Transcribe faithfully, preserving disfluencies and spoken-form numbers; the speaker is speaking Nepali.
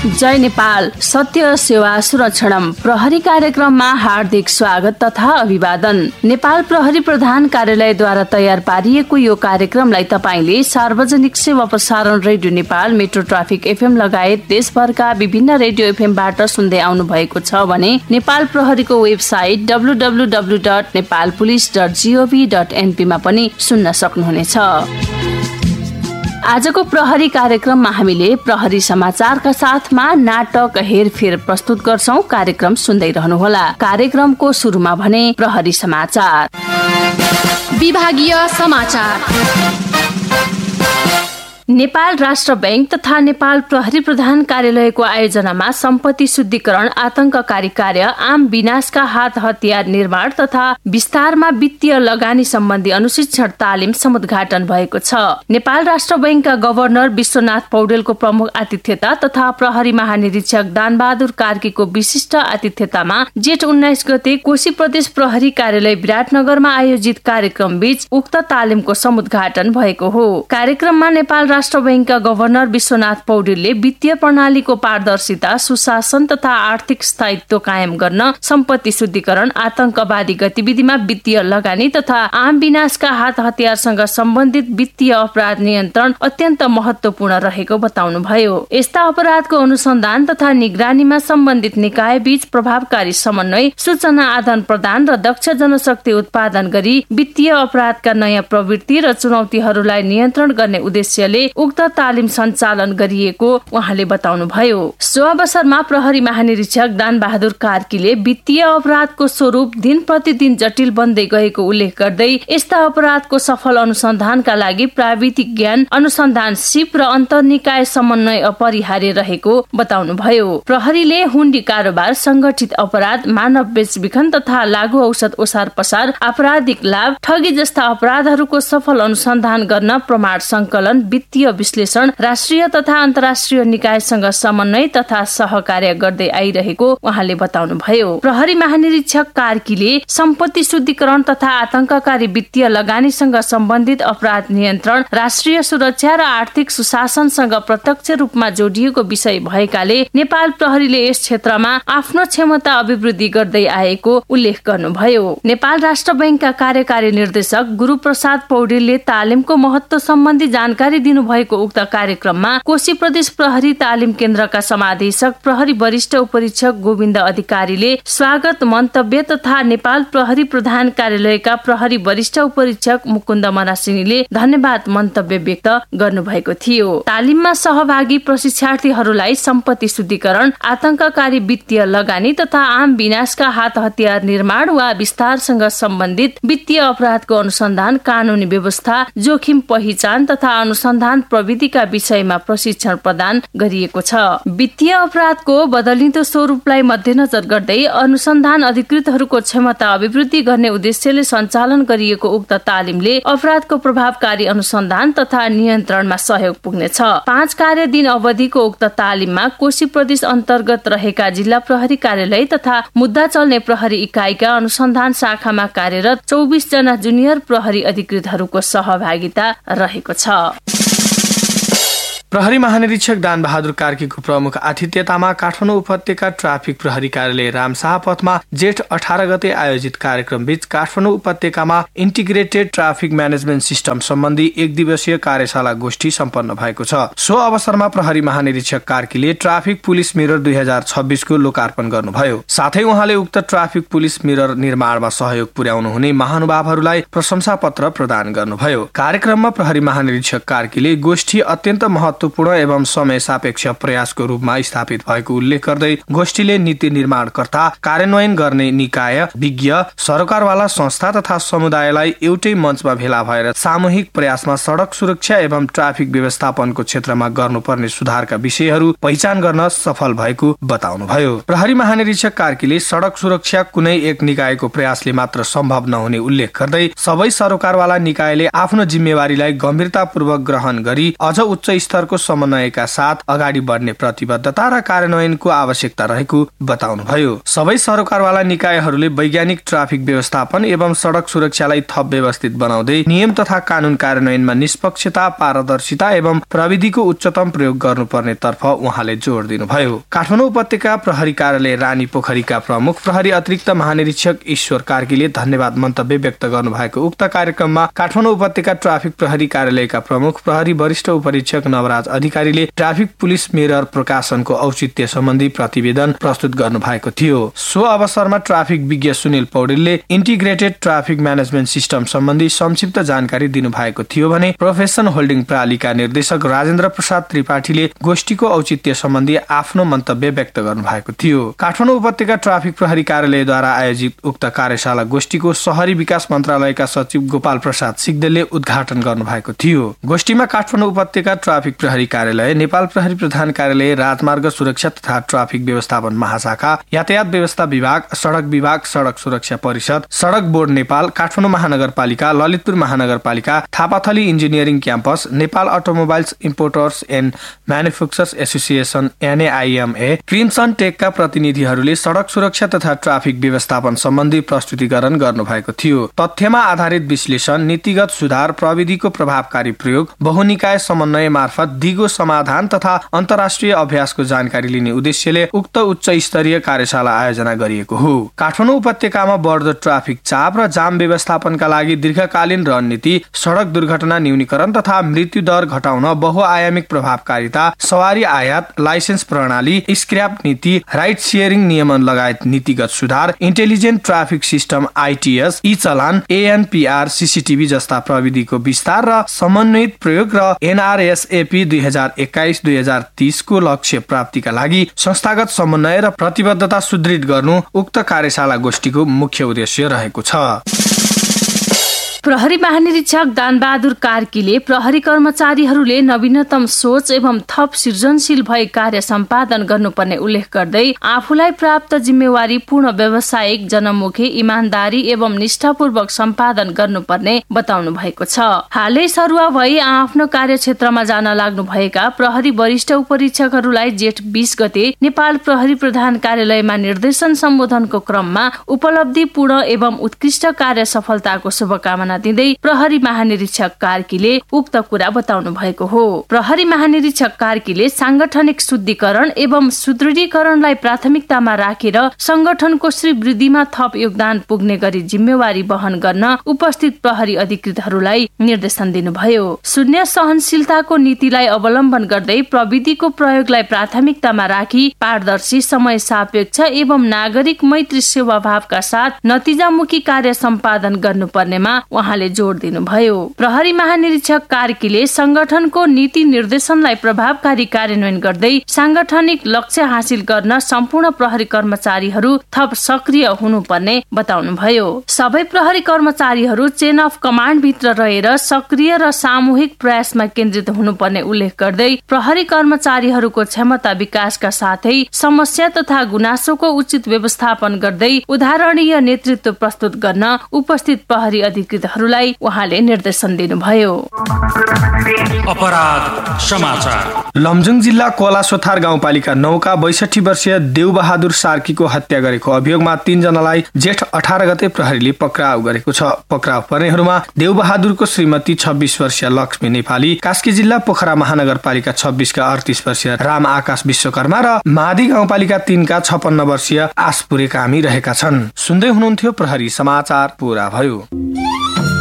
जय नेपाल सत्य सेवा सुरक्षणम प्रहरी कार्यक्रममा हार्दिक स्वागत तथा अभिवादन। नेपाल प्रहरी प्रधान कार्यालयद्वारा तयार पारिएको यो कार्यक्रमलाई तपाईले सार्वजनिक सेवा प्रसारण radio Nepal, metro traffic FM लगायत देशभरका विभिन्न रेडियो एफएमबाट सुन्दै आउनु भएको छ भने नेपाल प्रहरीको website W W W dot Nepal police dot gov dot NP मा पनि सुन्न सक्नुहुनेछ। आजको प्रहरी कार्यक्रममा हामीले प्रहरी समाचारका साथमा नाटक हेरफेर प्रस्तुत गर्छौं। कार्यक्रम सुन्दै रहनुहोला। कार्यक्रमको सुरुमा भने प्रहरी समाचार। विभागीय समाचार। नेपाल राष्ट्र बैंक तथा नेपाल प्रहरी प्रधान कार्यालयको आयोजनामा सम्पत्ति शुद्धिकरण, आतंककारी कार्य, आम विनाशका हात हतियार निर्माण तथा विस्तारमा वित्तीय लगानी सम्बन्धी अनुशिक्षण तालिम समुद्घाटन भएको छ। नेपाल राष्ट्र बैंकका गभर्नर विश्वनाथ पौडेलको प्रमुख आतिथ्यता तथा प्रहरी महानिरीक्षक दानबहादुर कार्कीको विशिष्ट आतिथ्यतामा जेठ उन्नाइस गते कोशी प्रदेश प्रहरी कार्यालय विराटनगरमा आयोजित कार्यक्रम बीच उक्त तालिमको समुद्घाटन भएको हो। कार्यक्रममा नेपाल राष्ट्र बैंकका गभर्नर विश्वनाथ पौडेलले वित्तीय प्रणालीको पारदर्शिता, सुशासन तथा आर्थिक स्थायित्व कायम गर्न सम्पत्ति शुद्धिकरण, आतंकवादी गतिविधिमा वित्तीय लगानी तथा आम विनाशका हात हतियारसँग सम्बन्धित वित्तीय अपराध नियन्त्रण अत्यन्त महत्वपूर्ण रहेको बताउनुभयो। यस्ता अपराधको अनुसन्धान तथा निगरानीमा सम्बन्धित निकाय बीच प्रभावकारी समन्वय, सूचना आदान प्रदान र दक्ष जनशक्ति उत्पादन गरी वित्तीय अपराधका नयाँ प्रवृत्ति र चुनौतीहरूलाई नियन्त्रण गर्ने उद्देश्यले उक्त तालिम सञ्चालन गरिएको उहाँले बताउनुभयो। सो अवसरमा प्रहरी महानिरीक्षक दानबहादुर कार्कीले वित्तीय अपराधको स्वरूप दिन प्रतिदिन जटिल बन्दै गएको उल्लेख गर्दै यस्ता अपराधको सफल अनुसन्धानका लागि प्राविधिक ज्ञान, अनुसन्धान सिप र अन्तर्निकाय समन्वय अपरिहार्य रहेको बताउनुभयो। प्रहरीले हुण्डी कारोबार, संगठित अपराध, मानव बेचबिखन तथा लागू औषध ओसार पसार, आपराधिक लाभ, ठगी जस्ता अपराधहरूको सफल अनुसन्धान गर्न प्रमाण संकलन, वित्तीय विश्लेषण, राष्ट्रिय तथा अन्तर्राष्ट्रिय निकायसँग समन्वय तथा सहकार्य गर्दै आइरहेको उहाँले बताउनुभयो। प्रहरी महानिरीक्षक कार्कीले सम्पत्ति शुद्धिकरण तथा आतंककारी वित्तीय लगानीसँग सम्बन्धित अपराध नियन्त्रण, राष्ट्रिय सुरक्षा र आर्थिक सुशासनसँग प्रत्यक्ष रूपमा जोडिएको विषय भएकाले नेपाल प्रहरीले यस क्षेत्रमा आफ्नो क्षमता अभिवृद्धि गर्दै आएको उल्लेख गर्नुभयो। नेपाल राष्ट्र बैंकका कार्यकारी निर्देशक गुरुप्रसाद पौडेलले तालिमको महत्व सम्बन्धी जानकारी दिनु भएको उक्त कार्यक्रममा कोशी प्रदेश प्रहरी तालिम केन्द्रका समादेशक प्रहरी वरिष्ठ उपरीक्षक गोविन्द अधिकारीले स्वागत मन्तव्य तथा नेपाल प्रहरी प्रधान कार्यालयका प्रहरी वरिष्ठ उपरीक्षक मुकुन्द मनासिनीले धन्यवाद मन्तव्य व्यक्त गर्नुभएको थियो। तालिममा सहभागी प्रशिक्षार्थीहरूलाई सम्पत्ति शुद्धिकरण, आतंककारी वित्तीय लगानी तथा आम विनाशका हात हतियार निर्माण वा विस्तारसँग सम्बन्धित वित्तीय अपराधको अनुसन्धान, कानूनी व्यवस्था, जोखिम पहिचान तथा अनुसन्धान प्रविधिका विषयमा प्रशिक्षण प्रदान गरिएको छ। वित्तीय अपराधको बदलिँदो स्वरूपलाई मध्यनजर गर्दै अनुसन्धान अधिकृतहरूको क्षमता अभिवृद्धि गर्ने उद्देश्यले सञ्चालन गरिएको उक्त तालिमले अपराधको प्रभावकारी अनुसन्धान तथा नियन्त्रणमा सहयोग पुग्नेछ। पाँच कार्य दिन अवधिको उक्त तालिममा कोशी प्रदेश अन्तर्गत रहेका जिल्ला प्रहरी कार्यालय तथा मुद्दा चल्ने प्रहरी इकाइका अनुसन्धान शाखामा कार्यरत चौबिस जना जुनियर प्रहरी अधिकृतहरूको सहभागिता रहेको छ। प्रहरी महानिरीक्षक दानबहादुर कार्कीको प्रमुख आतिथ्यतामा काठमाडौँ उपत्यका ट्राफिक प्रहरी कार्यालय रामशाह पथमा जेठ अठार गते आयोजित कार्यक्रम बीच काठमाडौँ उपत्यकामा इन्टिग्रेटेड ट्राफिक म्यानेजमेन्ट सिस्टम सम्बन्धी एक दिवसीय कार्यशाला गोष्ठी सम्पन्न भएको छ। सो अवसरमा प्रहरी महानिरीक्षक कार्कीले ट्राफिक पुलिस मिरर दुई हजार छब्बीसको लोकार्पण गर्नुभयो। साथै उहाँले उक्त ट्राफिक पुलिस मिरर निर्माणमा सहयोग पुर्याउनु हुने महानुभावहरूलाई प्रशंसा पत्र प्रदान गर्नुभयो। कार्यक्रममा प्रहरी महानिरीक्षक कार्कीले गोष्ठी अत्यन्त महत्व महत्वपूर्ण एवं समय सापेक्ष प्रयासको रूपमा स्थापित भएको उल्लेख गर्दै गोष्ठीले नीति निर्माणकर्ता, कार्यान्वयन गर्ने निकाय, विज्ञ, सरकारवाला संस्था तथा समुदायलाई एउटै मञ्चमा भेला भएर सामूहिक प्रयासमा सडक सुरक्षा एवं ट्राफिक व्यवस्थापनको क्षेत्रमा गर्नुपर्ने सुधारका विषयहरू पहिचान गर्न सफल भएको बताउनुभयो। प्रहरी महानिरीक्षक कार्कीले सडक सुरक्षा कुनै एक निकायको प्रयासले मात्र सम्भव नहुने उल्लेख गर्दै सबै सरकारवाला निकायले आफ्नो जिम्मेवारीलाई गम्भीरतापूर्वक ग्रहण गरी अझ उच्च स्तरको स्तरको समन्वयका साथ अगाडि बढ्ने प्रतिबद्धता र कार्यान्वयनको आवश्यकता रहेको बताउनुभयो। सबै सरकारवाला निकायहरूले वैज्ञानिक ट्राफिक व्यवस्थापन एवं सडक सुरक्षालाई थप व्यवस्थित बनाउँदै नियम तथा कानून कार्यान्वयनमा निष्पक्षता, पारदर्शिता एवं प्रविधिको उच्चतम प्रयोग गर्नुपर्ने तर्फ उहाँले जोड दिनुभयो। काठमाडौँ उपत्यका प्रहरी कार्यालय रानी पोखरीका प्रमुख प्रहरी अतिरिक्त महानिरीक्षक ईश्वर कार्कीले धन्यवाद मन्तव्य व्यक्त गर्नुभएको उक्त कार्यक्रममा काठमाडौँ उपत्यका ट्राफिक प्रहरी कार्यालयका प्रमुख प्रहरी वरिष्ठ उपरीक्षक नवराज अधिकारीले ट्राफिक पुलिस मेरर प्रकाशनको औचित्य सम्बन्धी प्रतिवेदन प्रस्तुत गर्नु भएको थियो। सो अवसरमा ट्राफिक विज्ञ सुनिल पौडेलले इन्टिग्रेटेड ट्राफिक म्यानेजमेन्ट सिस्टम सम्बन्धी संक्षिप्त जानकारी दिनुभएको थियो भने प्रोफेसन होल्डिङ प्रणालीका निर्देशक राजेन्द्र प्रसाद त्रिपाठीले गोष्ठीको औचित्य सम्बन्धी आफ्नो मन्तव्य व्यक्त गर्नु भएको थियो। काठमाडौँ उपत्यका ट्राफिक प्रहरी कार्यालयद्वारा आयोजित उक्त कार्यशाला गोष्ठीको शहरी विकास मन्त्रालयका सचिव गोपाल प्रसाद सिग्देलले उद्घाटन गर्नु भएको थियो। गोष्ठीमा काठमाडौँ उपत्यका ट्राफिक प्रहरी कार्यालय, नेपाल प्रहरी प्रधान कार्यालय, राजमार्ग सुरक्षा तथा ट्राफिक व्यवस्थापन महाशाखा, यातायात व्यवस्था विभाग, सडक विभाग, सडक सुरक्षा परिषद, सडक बोर्ड नेपाल, काठमाडौँ महानगरपालिका, ललितपुर महानगरपालिका, Thapathali engineering campus, Nepal automobiles importers and manufacturers association एनएआईएमए, crimson टेकका प्रतिनिधिहरूले सडक सुरक्षा तथा ट्राफिक व्यवस्थापन सम्बन्धी प्रस्तुतिकरण गर्नु भएको थियो। तथ्यमा आधारित विश्लेषण, नीतिगत सुधार, प्रविधिको प्रभावकारी प्रयोग, बहुनिकाय समन्वय मार्फत दिगो समाधान तथा अन्तर्राष्ट्रिय अभ्यासको जानकारी लिने उद्देश्यले उक्त उच्च स्तरीय कार्यशाला आयोजना गरिएको हो। काठमाडौँ उपत्यकामा बढ्दो ट्राफिक चाप र जाम व्यवस्थापनका लागि दीर्घकालीन रणनीति, सडक दुर्घटना न्यूनीकरण तथा मृत्यु दर घटाउन बहुआयामिक प्रभावकारिता, सवारी आयात, लाइसेन्स प्रणाली, स्क्रैप नीति, राइड शेयरिङ नियमन लगायत नीतिगत सुधार, इन्टेलिजेन्ट ट्राफिक सिस्टम आइटिएस, ई चलान, एएनपीआर, सीसीटीभी जस्ता प्रविधिको विस्तार र समन्वित प्रयोग र एनआरएसएपी दुई हजार एक्काइस दुई हजार तीस को लक्ष्य प्राप्तिका लागि संस्थागत समन्वय र प्रतिबद्धता सुदृढ गर्नु उक्त कार्यशाला गोष्ठीको मुख्य उद्देश्य रहेको छ। प्रहरी महानिरीक्षक दानबहादुर कार्कीले प्रहरी कर्मचारीहरूले नवीनतम सोच एवं थप सृजनशील भई कार्य सम्पादन गर्नुपर्ने उल्लेख गर्दै आफूलाई प्राप्त जिम्मेवारी पूर्ण व्यावसायिक, जनमुखी, इमानदारी एवं निष्ठापूर्वक सम्पादन गर्नुपर्ने बताउनु भएको छ। हालै सरुवा भई आफ्नो कार्यक्षेत्रमा जान लाग्नु भएका प्रहरी वरिष्ठ उपरीक्षकहरूलाई जेठ बीस गते नेपाल प्रहरी प्रधान कार्यालयमा निर्देशन सम्बोधनको क्रममा उपलब्धिपूर्ण एवं उत्कृष्ट कार्य सफलताको शुभकामना दिँदै प्रहरी महानिरीक्षक कार्कीले उक्त कुरा बताउनु भएको हो। प्रहरी महानिरीक्षक कार्कीले सांगठनिक शुद्धिकरण एवं सुदृढीकरणलाई प्राथमिकतामा राखेर संगठनको श्रीवृद्धिमा थप योगदान पुग्ने गरी जिम्मेवारी वहन गर्न उपस्थित प्रहरी अधिकृतहरूलाई निर्देशन दिनुभयो। शून्य सहनशीलताको नीतिलाई अवलम्बन गर्दै प्रविधिको प्रयोगलाई प्राथमिकतामा राखी पारदर्शी, समय सापेक्ष एवं नागरिक मैत्री सेवाभावका साथ नतिजामुखी कार्य सम्पादन गर्नुपर्नेमा उहाँले जोड दिनुभयो। प्रहरी महानिरीक्षक कार्कीले संगठनको नीति निर्देशनलाई प्रभावकारी कार्यान्वयन गर्दै सांगठनिक लक्ष्य हासिल गर्न सम्पूर्ण प्रहरी कर्मचारीहरू थप सक्रिय हुनुपर्ने बताउनुभयो। सबै प्रहरी कर्मचारीहरू चेन अफ कमान्ड भित्र रहेर सक्रिय र सामूहिक प्रयासमा केन्द्रित हुनुपर्ने उल्लेख गर्दै प्रहरी कर्मचारीहरूको क्षमता विकासका साथै समस्या तथा गुनासोको उचित व्यवस्थापन गर्दै उदाहरणीय नेतृत्व प्रस्तुत गर्न उपस्थित प्रहरी अधिकृत हरूलाई उहाँले निर्देशन दिनुभयो। अपराध समाचार। लमजुङ जिल्ला कोलासोथार गाउँपालिका नौका बैसठी वर्षीय देवबहादुर सार्कीको हत्या गरेको अभियोगमा तीनजनालाई जेठ अठार गते प्रहरीले पक्राउ गरेको छ। पक्राउ पर्नेहरूमा देवबहादुरको श्रीमती छब्बीस वर्षीय लक्ष्मी नेपाली, कास्की जिल्ला पोखरा महानगरपालिका छब्बीसका अडतीस वर्षीय राम आकाश विश्वकर्मा र मादी गाउँपालिका तीनका छपन्न वर्षीय आसपुरे कामी रहेका छन्। सुन्दै हुनुहुन्थ्यो प्रहरी समाचार पूरा भयो।